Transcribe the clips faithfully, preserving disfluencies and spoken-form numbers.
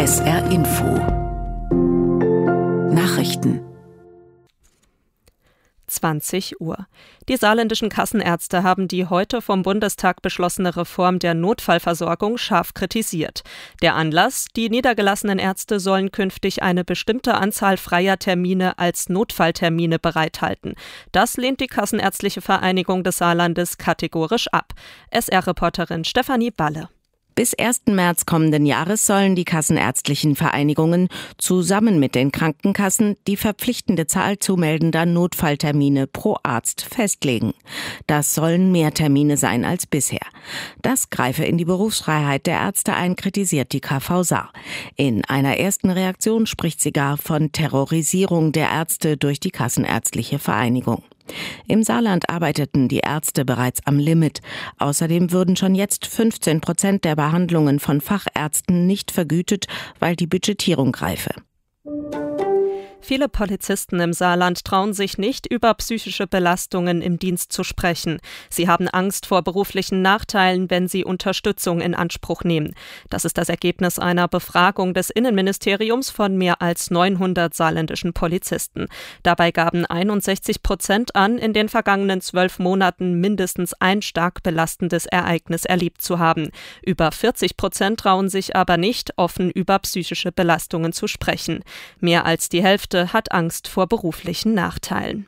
S R Info Nachrichten zwanzig Uhr. Die saarländischen Kassenärzte haben die heute vom Bundestag beschlossene Reform der Notfallversorgung scharf kritisiert. Der Anlass: Die niedergelassenen Ärzte sollen künftig eine bestimmte Anzahl freier Termine als Notfalltermine bereithalten. Das lehnt die Kassenärztliche Vereinigung des Saarlandes kategorisch ab. S R-Reporterin Stefanie Balle. Bis ersten März kommenden Jahres sollen die kassenärztlichen Vereinigungen zusammen mit den Krankenkassen die verpflichtende Zahl zumeldender Notfalltermine pro Arzt festlegen. Das sollen mehr Termine sein als bisher. Das greife in die Berufsfreiheit der Ärzte ein, kritisiert die K V Saar. In einer ersten Reaktion spricht sie gar von Terrorisierung der Ärzte durch die Kassenärztliche Vereinigung. Im Saarland arbeiteten die Ärzte bereits am Limit. Außerdem würden schon jetzt fünfzehn Prozent der Behandlungen von Fachärzten nicht vergütet, weil die Budgetierung greife. Viele Polizisten im Saarland trauen sich nicht, über psychische Belastungen im Dienst zu sprechen. Sie haben Angst vor beruflichen Nachteilen, wenn sie Unterstützung in Anspruch nehmen. Das ist das Ergebnis einer Befragung des Innenministeriums von mehr als neunhundert saarländischen Polizisten. Dabei gaben einundsechzig Prozent an, in den vergangenen zwölf Monaten mindestens ein stark belastendes Ereignis erlebt zu haben. Über vierzig Prozent trauen sich aber nicht, offen über psychische Belastungen zu sprechen. Mehr als die Hälfte hat Angst vor beruflichen Nachteilen.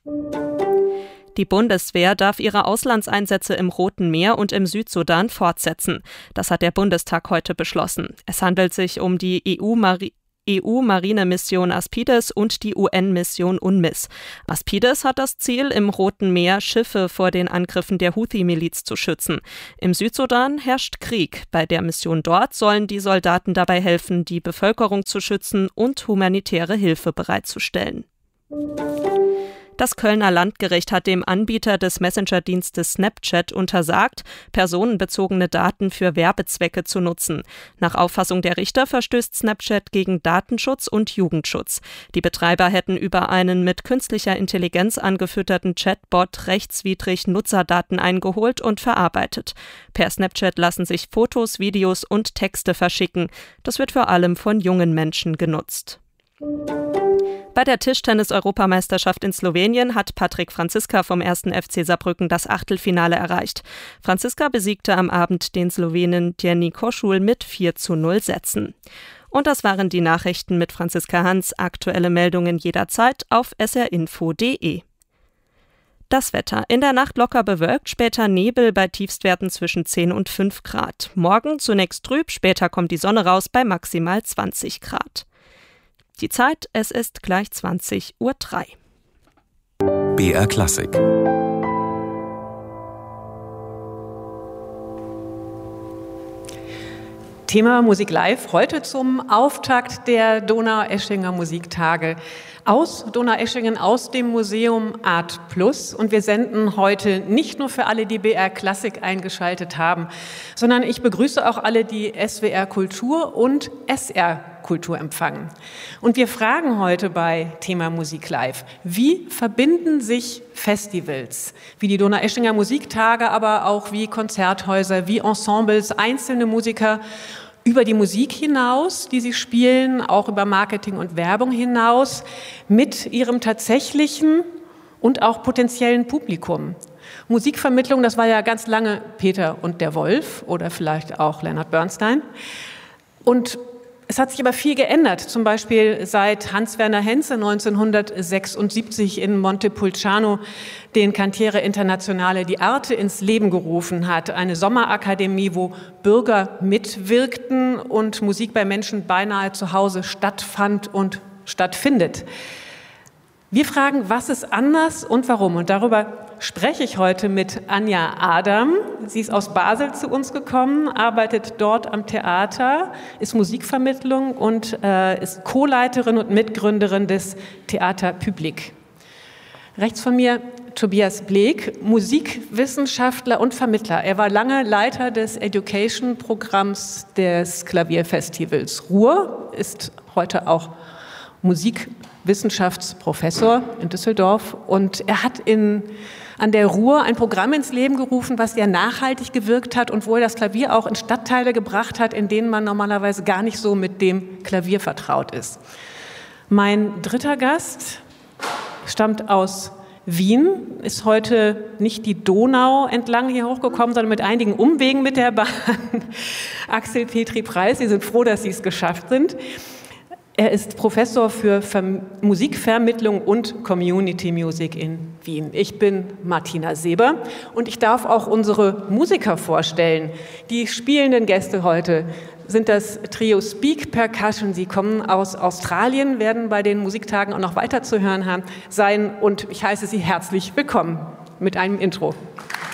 Die Bundeswehr darf ihre Auslandseinsätze im Roten Meer und im Südsudan fortsetzen. Das hat der Bundestag heute beschlossen. Es handelt sich um die E U-Mari- E U-Marinemission Aspides und die U N-Mission UNMISS. Aspides hat das Ziel, im Roten Meer Schiffe vor den Angriffen der Houthi-Miliz zu schützen. Im Südsudan herrscht Krieg. Bei der Mission dort sollen die Soldaten dabei helfen, die Bevölkerung zu schützen und humanitäre Hilfe bereitzustellen. Das Kölner Landgericht hat dem Anbieter des Messenger-Dienstes Snapchat untersagt, personenbezogene Daten für Werbezwecke zu nutzen. Nach Auffassung der Richter verstößt Snapchat gegen Datenschutz und Jugendschutz. Die Betreiber hätten über einen mit künstlicher Intelligenz angefütterten Chatbot rechtswidrig Nutzerdaten eingeholt und verarbeitet. Per Snapchat lassen sich Fotos, Videos und Texte verschicken. Das wird vor allem von jungen Menschen genutzt. Bei der Tischtennis-Europameisterschaft in Slowenien hat Patrik Franziska vom ersten F C Saarbrücken das Achtelfinale erreicht. Franziska besiegte am Abend den Slowenen Jenny Koschul mit vier zu null Sätzen. Und das waren die Nachrichten mit Franziska Hans. Aktuelle Meldungen jederzeit auf s r info punkt d e. Das Wetter: In der Nacht locker bewölkt, später Nebel bei Tiefstwerten zwischen zehn und fünf Grad. Morgen zunächst trüb, später kommt die Sonne raus bei maximal zwanzig Grad. Die Zeit: Es ist gleich zwanzig Uhr drei. B R Klassik. Thema Musik live heute zum Auftakt der Donaueschinger Musiktage aus Donaueschingen, aus dem Museum Art Plus. Und wir senden heute nicht nur für alle, die B R Klassik eingeschaltet haben, sondern ich begrüße auch alle, die S W R Kultur und S R Kultur empfangen. Und wir fragen heute bei Thema Musik live: Wie verbinden sich Festivals, wie die Donaueschinger Musiktage, aber auch wie Konzerthäuser, wie Ensembles, einzelne Musiker über die Musik hinaus, die sie spielen, auch über Marketing und Werbung hinaus, mit ihrem tatsächlichen und auch potenziellen Publikum? Musikvermittlung, das war ja ganz lange Peter und der Wolf oder vielleicht auch Leonard Bernstein. Und es hat sich aber viel geändert, zum Beispiel seit Hans-Werner Henze neunzehnhundertsechsundsiebzig in Montepulciano den Cantiere Internationale di Arte ins Leben gerufen hat. Eine Sommerakademie, wo Bürger mitwirkten und Musik bei Menschen beinahe zu Hause stattfand und stattfindet. Wir fragen, was ist anders und warum? Und darüber spreche ich heute mit Anja Adam. Sie ist aus Basel zu uns gekommen, arbeitet dort am Theater, ist Musikvermittlung und äh, ist Co-Leiterin und Mitgründerin des Theater Public. Rechts von mir Tobias Bleek, Musikwissenschaftler und Vermittler. Er war lange Leiter des Education-Programms des Klavierfestivals Ruhr, ist heute auch Musikwissenschaftsprofessor in Düsseldorf und er hat in, an der Ruhr ein Programm ins Leben gerufen, was sehr nachhaltig gewirkt hat und wo er das Klavier auch in Stadtteile gebracht hat, in denen man normalerweise gar nicht so mit dem Klavier vertraut ist. Mein dritter Gast stammt aus Wien, ist heute nicht die Donau entlang hier hochgekommen, sondern mit einigen Umwegen mit der Bahn. Axel Petri-Preis, Sie sind froh, dass Sie es geschafft sind. Er ist Professor für Ver- Musikvermittlung und Community Music in Wien. Ich bin Martina Seber und ich darf auch unsere Musiker vorstellen. Die spielenden Gäste heute sind das Trio Speak Percussion. Sie kommen aus Australien, werden bei den Musiktagen auch noch weiter zu hören haben sein. Und ich heiße Sie herzlich willkommen mit einem Intro.